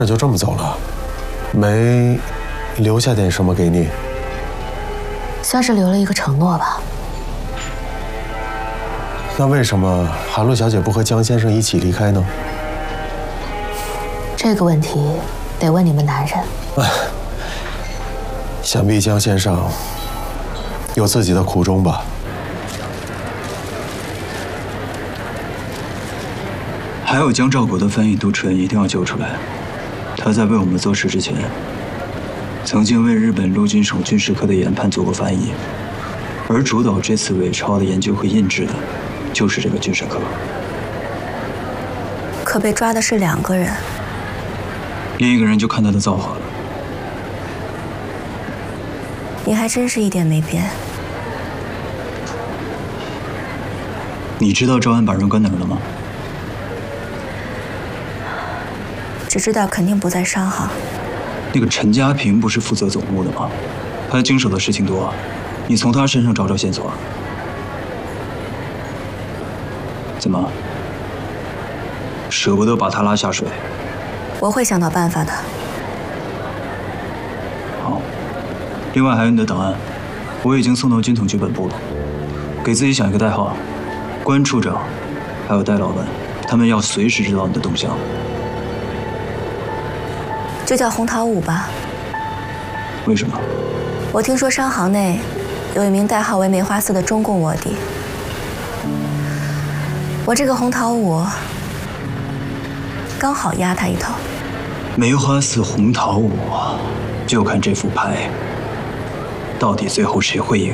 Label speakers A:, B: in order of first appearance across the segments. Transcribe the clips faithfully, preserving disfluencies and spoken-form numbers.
A: 那就这么走了，没留下点什么给你？
B: 算是留了一个承诺吧。
A: 那为什么韩露小姐不和江先生一起离开呢？
B: 这个问题得问你们男人。
A: 唉，想必江先生有自己的苦衷吧。
C: 还有江兆国的翻译杜淳一定要救出来。他在为我们做事之前，曾经为日本陆军省军事科的研判做过翻译，而主导这次伪钞的研究和印制的，就是这个军事科。
D: 可被抓的是两个人，
C: 另一个人就看他的造化了。
D: 你还真是一点没变。
C: 你知道赵安把人关哪儿了吗？
D: 只知道肯定不在商行。
C: 那个陈家平不是负责总务的吗？他经手的事情多，你从他身上找找线索。怎么，舍不得把他拉下水？
D: 我会想到办法的。
C: 好，另外还有你的档案，我已经送到军统局本部了。给自己想一个代号，关处长，还有戴老板，他们要随时知道你的动向。
D: 就叫红桃五吧。
C: 为什么？
D: 我听说商行内有一名代号为梅花四的中共卧底，我这个红桃五刚好压他一头。
C: 梅花四红桃五，就看这副牌到底最后谁会赢。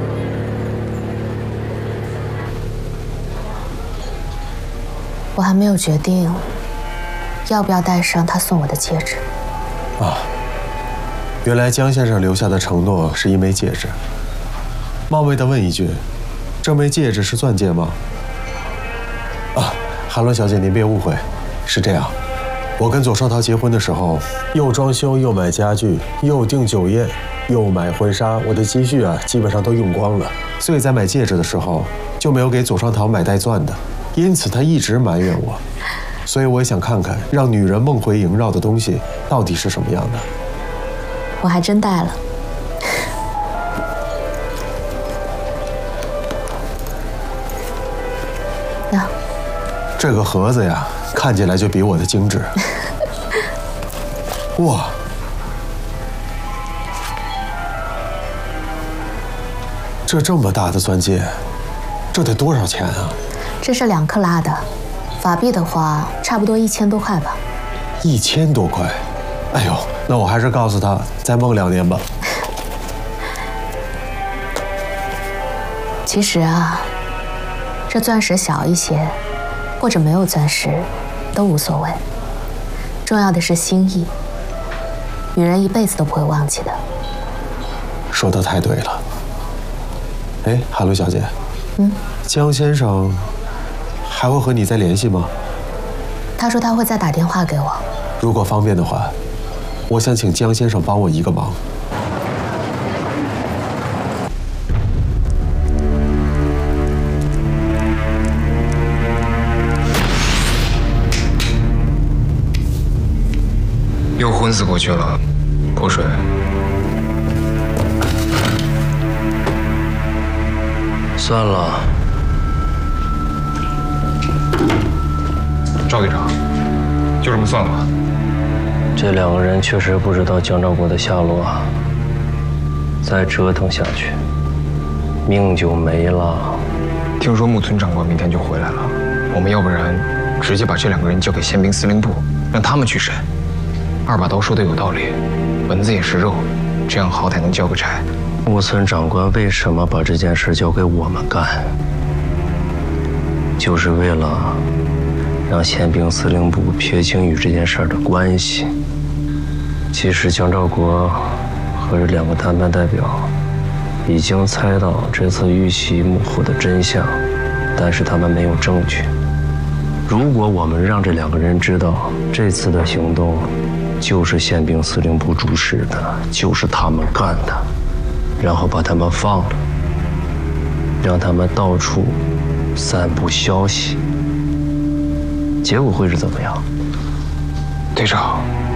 B: 我还没有决定要不要戴上他送我的戒指。
A: 啊，原来江先生留下的承诺是一枚戒指。冒昧的问一句，这枚戒指是钻戒吗？啊，韩伦小姐，您别误会，是这样，我跟左双桃结婚的时候，又装修又买家具，又订酒宴，又买婚纱，我的积蓄啊，基本上都用光了，所以在买戒指的时候就没有给左双桃买带钻的，因此她一直埋怨我。所以我也想看看，让女人梦回萦绕的东西到底是什么样的。
B: 我还真戴了。那
A: 这个盒子呀，看起来就比我的精致。哇，这这么大的钻戒，这得多少钱啊？
B: 这是两克拉的。法币的话，差不多一千多块吧。
A: 一千多块，哎呦，那我还是告诉他再梦两年吧。
B: 其实啊，这钻石小一些，或者没有钻石，都无所谓。重要的是心意，女人一辈子都不会忘记的。
A: 说得太对了。哎，韩露小姐，
B: 嗯，
A: 江先生还会和你再联系吗？
B: 他说他会再打电话给我。
A: 如果方便的话，我想请江先生帮我一个忙。
E: 又昏死过去了，口水。
F: 算了。
E: 赵队长，就这么算吧。
F: 这两个人确实不知道江兆国的下落，再折腾下去，命就没了。
E: 听说木村长官明天就回来了，我们要不然直接把这两个人交给宪兵司令部，让他们去审。二把刀说的有道理，蚊子也是肉，这样好歹能交个差。
F: 木村长官为什么把这件事交给我们干？就是为了让宪兵司令部撇清与这件事的关系。其实江兆国和这两个谈判代表已经猜到这次遇袭幕后的真相，但是他们没有证据。如果我们让这两个人知道这次的行动就是宪兵司令部主使的，就是他们干的，然后把他们放了，让他们到处散布消息，结果会是怎么样？
E: 队长，